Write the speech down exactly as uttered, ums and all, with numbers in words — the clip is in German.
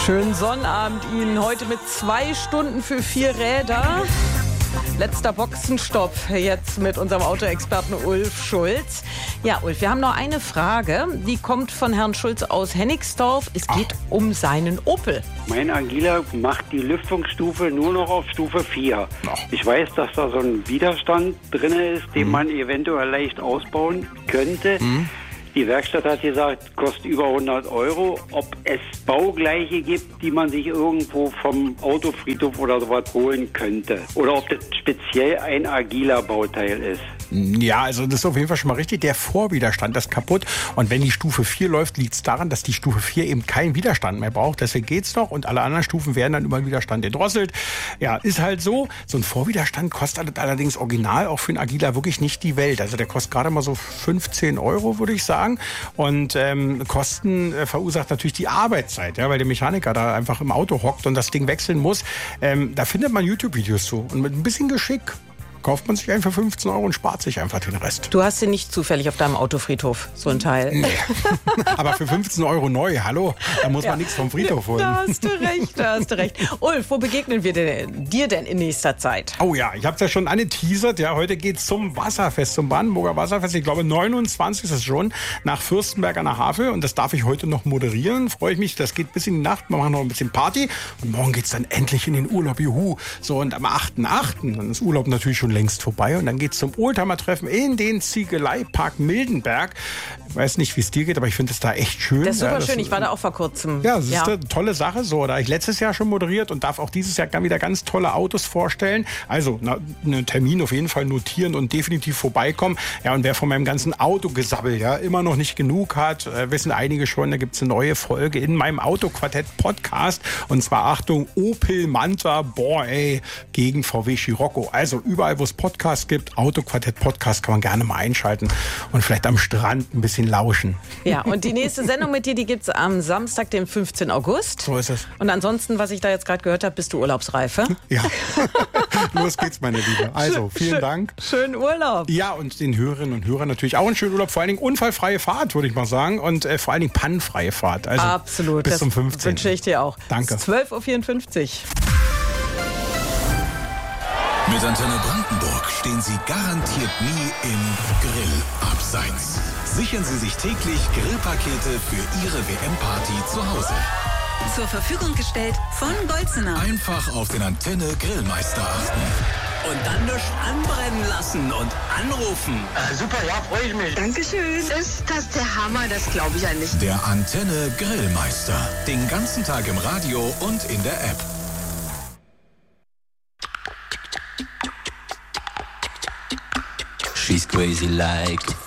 Schönen Sonnabend Ihnen heute mit zwei Stunden für vier Räder. Letzter Boxenstopp jetzt mit unserem Autoexperten Ulf Schulz. Ja, Ulf, wir haben noch eine Frage. Die kommt von Herrn Schulz aus Hennigsdorf. Es geht Ach. um seinen Opel. Mein Agila macht die Lüftungsstufe nur noch auf Stufe vier. Ach. Ich weiß, dass da so ein Widerstand drin ist, den mhm. man eventuell leicht ausbauen könnte. Mhm. Die Werkstatt hat gesagt, kostet über hundert Euro. Ob es Baugleiche gibt, die man sich irgendwo vom Autofriedhof oder sowas holen könnte. Oder ob das speziell ein Agila-Bauteil ist. Ja, also das ist auf jeden Fall schon mal richtig. Der Vorwiderstand ist kaputt. Und wenn die Stufe vier läuft, liegt es daran, dass die Stufe vier eben keinen Widerstand mehr braucht. Deswegen geht's noch. Und alle anderen Stufen werden dann über den Widerstand gedrosselt. Ja, ist halt so. So ein Vorwiderstand kostet allerdings original auch für einen Agila wirklich nicht die Welt. Also der kostet gerade mal so fünfzehn Euro, würde ich sagen. Und ähm, Kosten äh, verursacht natürlich die Arbeitszeit, ja, weil der Mechaniker da einfach im Auto hockt und das Ding wechseln muss. Ähm, da findet man YouTube-Videos zu. Und mit ein bisschen Geschick kauft man sich einfach fünfzehn Euro und spart sich einfach den Rest. Du hast den nicht zufällig auf deinem Autofriedhof, so ein Teil. Nee. Aber für fünfzehn Euro neu, hallo, da muss ja. man nichts vom Friedhof holen. Da hast du recht, da hast du recht. Ulf, wo begegnen wir denn, dir denn in nächster Zeit? Oh ja, ich habe es ja schon angeteasert. Ja, heute geht's zum Wasserfest, zum Brandenburger Wasserfest. Ich glaube, neunundzwanzig ist es schon, nach Fürstenberg an der Havel. Und das darf ich heute noch moderieren. Freue ich mich, das geht bis in die Nacht. Wir machen noch ein bisschen Party. Und morgen geht's dann endlich in den Urlaub, juhu. So, und am achten achten dann ist Urlaub natürlich schon längst vorbei und dann geht's zum Oldtimer-Treffen in den Ziegeleipark Mildenberg. Ich weiß nicht, wie es dir geht, aber ich finde es da echt schön. Das ist super ja, das schön, ich war da auch vor kurzem. Ja, das ja. ist eine tolle Sache. So, da habe ich letztes Jahr schon moderiert und darf auch dieses Jahr wieder ganz tolle Autos vorstellen. Also, na, einen Termin auf jeden Fall notieren und definitiv vorbeikommen. Ja, und wer von meinem ganzen Autogesabbel ja immer noch nicht genug hat, äh, wissen einige schon, da gibt es eine neue Folge in meinem Autoquartett-Podcast. Und zwar, Achtung, Opel Manta, boah ey, gegen V W Scirocco. Also überall, wo es Podcasts gibt, Autoquartett-Podcast kann man gerne mal einschalten und vielleicht am Strand ein bisschen lauschen. Ja, und die nächste Sendung mit dir, die gibt es am Samstag, den fünfzehnten August. So ist es. Und ansonsten, was ich da jetzt gerade gehört habe, bist du urlaubsreife. Ja, los geht's, meine Liebe. Also, vielen schön, Dank. Schönen Urlaub. Ja, und den Hörerinnen und Hörern natürlich auch einen schönen Urlaub. Vor allen Dingen unfallfreie Fahrt, würde ich mal sagen. Und äh, vor allen Dingen pannenfreie Fahrt. Also absolut. Bis zum fünfzehnten wünsche ich dir auch. Danke. zwölf Uhr vierundfünfzig. Mit Antenne Brandenburg stehen Sie garantiert nie im Grillabseits. Sichern Sie sich täglich Grillpakete für Ihre W M-Party zu Hause. Zur Verfügung gestellt von Golzener. Einfach auf den Antenne Grillmeister achten. Und dann nicht anbrennen lassen und anrufen. Äh, super, ja, freue ich mich. Dankeschön. Ist das der Hammer? Das glaube ich ja nicht. Der Antenne Grillmeister. Den ganzen Tag im Radio und in der App. She's crazy like